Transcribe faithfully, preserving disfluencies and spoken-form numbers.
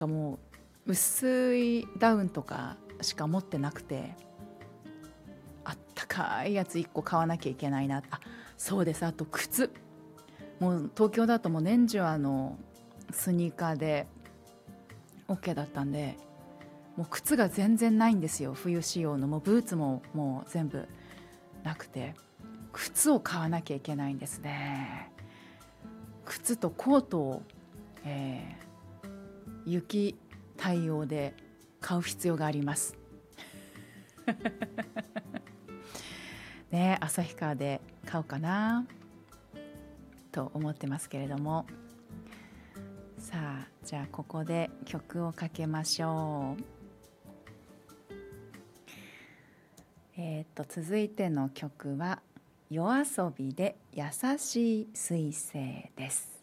もう薄いダウンとかしか持ってなくて、あったかいやついっこ買わなきゃいけないな。あ、そうです。あと靴。もう東京だともう年中あのスニーカーで OK だったんで、もう靴が全然ないんですよ。冬仕様のもうブーツももう全部なくて、靴を買わなきゃいけないんですね。靴とコートを、えー雪対応で買う必要がありますね。旭川で買おうかなと思ってますけれども、さあじゃあここで曲をかけましょう。えー、と続いての曲は夜遊びで優しい彗星です。